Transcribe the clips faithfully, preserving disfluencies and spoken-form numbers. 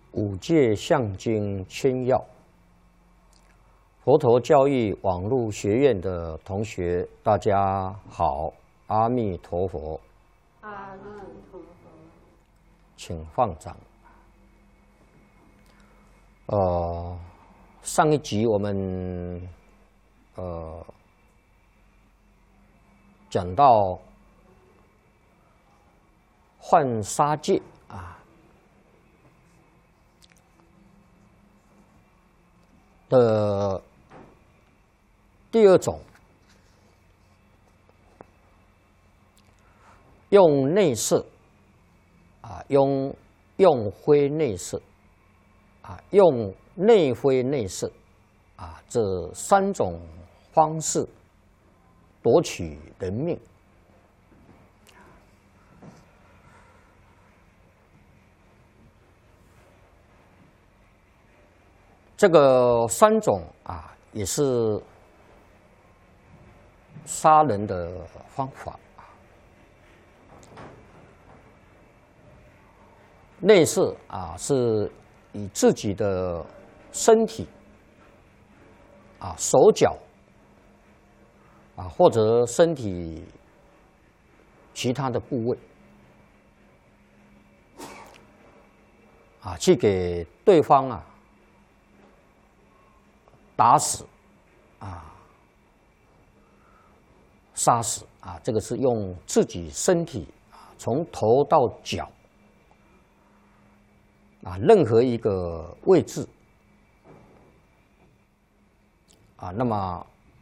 五戒相经千要，佛陀教育网络学院的同学，大家好，阿弥陀佛。 阿弥陀佛， 请放掌。呃，上一集我们呃讲到浣纱戒啊的第二种，用内摄啊，用用灰内摄啊，用内灰内摄啊，这三种方式夺取人命。这个三种啊，也是杀人的方法。内摄啊，是以自己的身体啊、手脚啊，或者身体其他的部位啊，去给对方啊打死啊、杀死啊，这个是用自己身体啊，从头到脚啊，任何一个位置啊，那么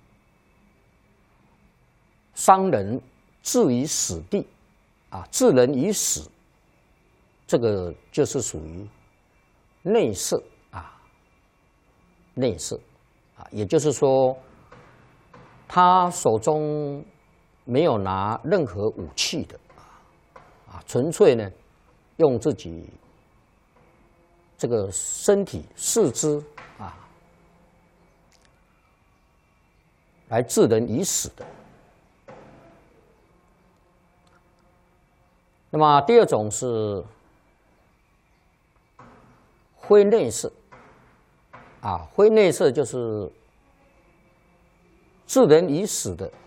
伤人置于死地啊，置人于死，这个就是属于内摄啊，内摄啊，也就是说，他手中没有拿任何武器的啊，纯粹呢用自己这个身体四肢啊，来置人于死的。那么第二种是灰内摄啊，灰内摄就是置人于死的，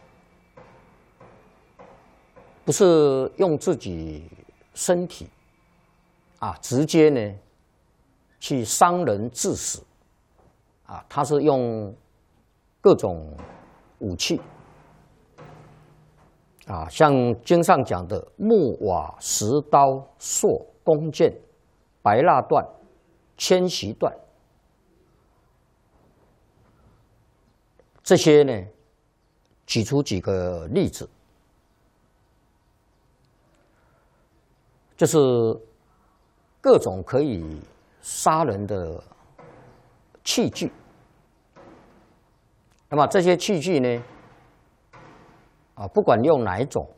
不是用自己身体啊，直接呢去伤人致死啊，他是用各种武器啊，像经上讲的木瓦石刀槊弓箭白蜡断千袭断，这些呢举出几个例子，就是各种可以杀人的器具。那么这些器具呢，啊，不管用哪一种，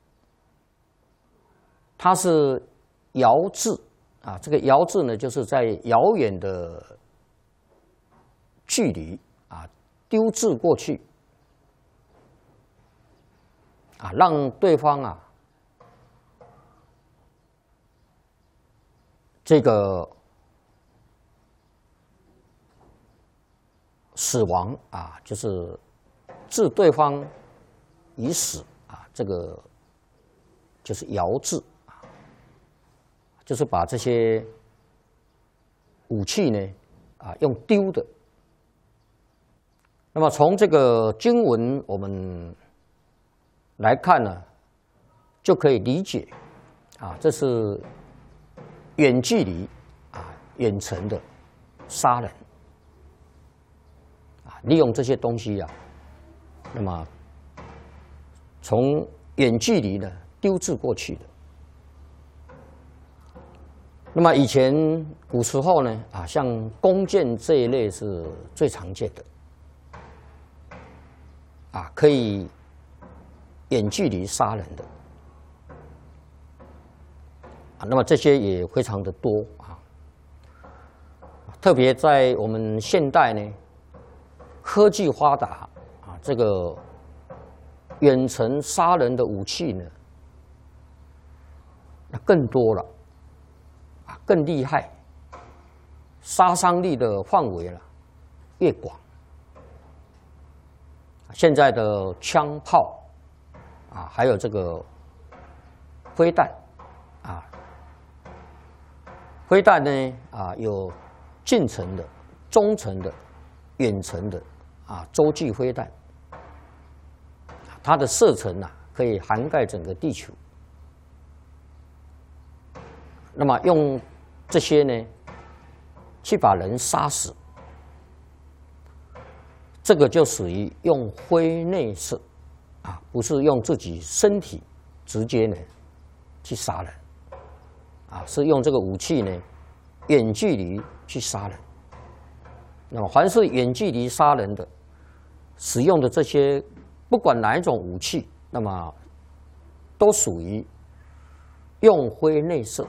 它是遥掷啊，这个遥掷呢，就是在遥远的距离啊丢掷过去啊，让对方啊这个死亡啊，就是置对方于死啊，这个就是遥掷啊，就是把这些武器呢啊用丢的。那么从这个经文我们来看呢，就可以理解啊，这是远距离啊远程的杀人啊，利用这些东西啊，那么从远距离呢丢掷过去的。那么以前古时候呢啊，像弓箭这一类是最常见的啊，可以远距离杀人的啊，那么这些也非常的多啊。特别在我们现代呢，科技发达啊，这个远程杀人的武器呢，那更多了啊，更厉害杀伤力的范围了越广。现在的枪炮啊，还有这个飞弹啊，飞弹呢啊有近程的、中程的、远程的啊洲际飞弹，它的射程啊可以涵盖整个地球。那么用这些呢去把人杀死，这个就属于用灰内射啊，不是用自己身体直接呢去杀人啊，是用这个武器呢远距离去杀人。那么凡是远距离杀人的，使用的这些不管哪一种武器，那么都属于用灰内射。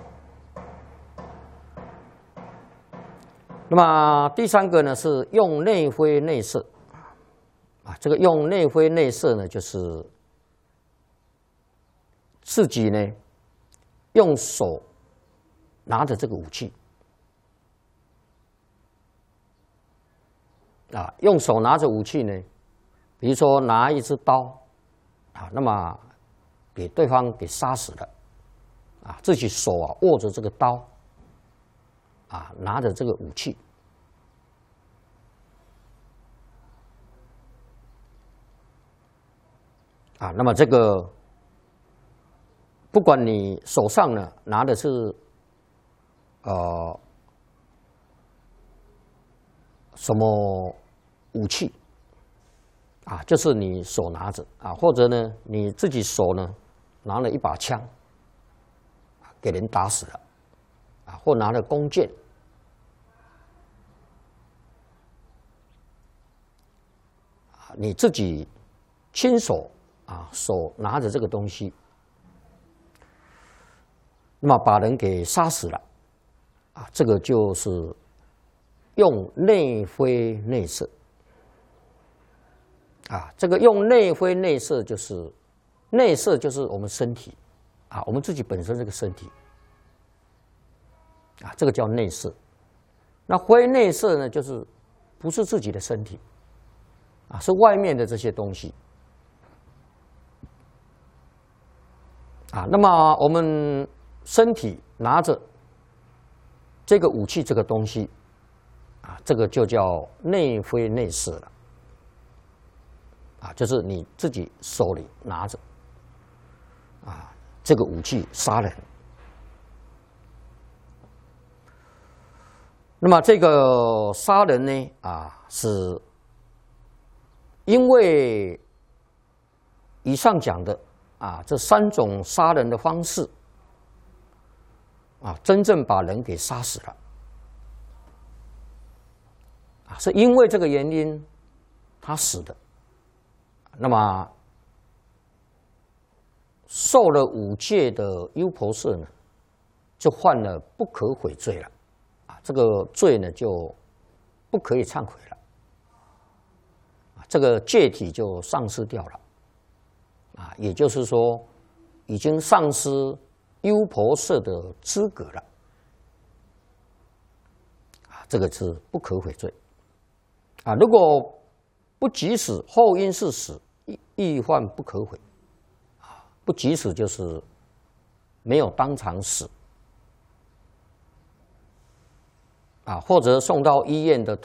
那么第三个呢是用内灰内射啊，这个用内灰内射呢，就是自己呢用手拿着这个武器啊，用手拿着武器呢，比如说拿一支刀啊，那么给对方给杀死了啊，自己手啊握着这个刀。啊，拿着这个武器，啊，那么这个，不管你手上呢拿的是，呃，什么武器，啊，就是你手拿着啊，或者呢你自己手呢拿了一把枪，给人打死了。啊，或拿了弓箭，啊，你自己亲手啊，手拿着这个东西，那么把人给杀死了，啊，这个就是用内灰内射，啊，这个用内灰内射就是内射就是我们身体，啊，我们自己本身这个身体。啊，这个叫内射。那灰内射呢，就是不是自己的身体，啊，是外面的这些东西。啊，那么我们身体拿着这个武器这个东西，啊，这个就叫内灰内射了。啊，就是你自己手里拿着，啊，这个武器杀人。那么这个杀人呢，啊，是因为以上讲的啊这三种杀人的方式，啊，真正把人给杀死了，啊，是因为这个原因他死的。那么受了五戒的优婆塞呢，就犯了不可悔罪了。这个罪呢，就不可以忏悔了，这个戒体就丧失掉了，啊，也就是说，已经丧失优婆塞的资格了，啊，这个是不可悔罪，啊，如果不及时，后因是死，亦犯不可悔，啊，不及时就是没有当场死。啊，或者送到医院的